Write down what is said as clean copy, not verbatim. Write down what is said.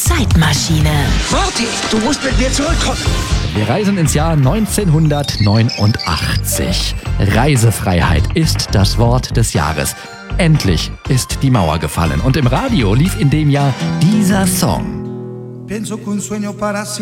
Zeitmaschine. Marty, du musst mit mir zurückkommen. Wir reisen ins Jahr 1989. Reisefreiheit ist das Wort des Jahres. Endlich ist die Mauer gefallen und im Radio lief in dem Jahr dieser Song. Penso que un sueño para